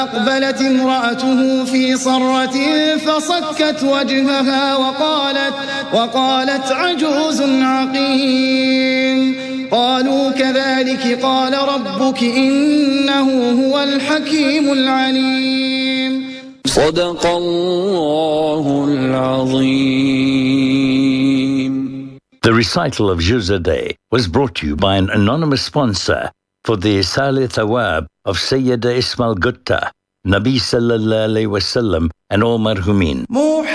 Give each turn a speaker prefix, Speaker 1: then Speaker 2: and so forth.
Speaker 1: أقبلت امرأته في صرة فصكت وجهها وقالت عجوز عقيم. قالوا كذلك قال ربك إنه هو الحكيم العليم.
Speaker 2: صدق الله العظيم.
Speaker 3: The recital of Juz Day was brought to you by an anonymous sponsor for the Isal Thawab of Sayyida Ismail Gutta, Nabi Sallallahu Alaihi Wasallam and all Marhumin.